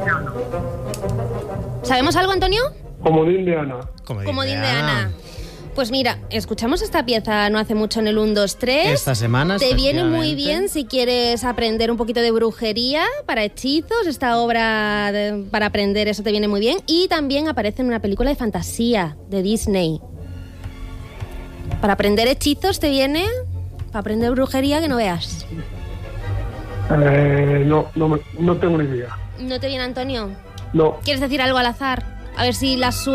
¿Sabemos algo, Antonio? Comodín de Ana. Comodín de Ana. Pues mira, escuchamos esta pieza no hace mucho en el 1, 2, 3. Esta semana, te viene muy bien si quieres aprender un poquito de brujería para hechizos. Esta obra para aprender eso te viene muy bien. Y también aparece en una película de fantasía de Disney. Para aprender hechizos te viene, para aprender brujería que no veas. No tengo ni idea. ¿No te viene, Antonio? No. ¿Quieres decir algo al azar? A ver si la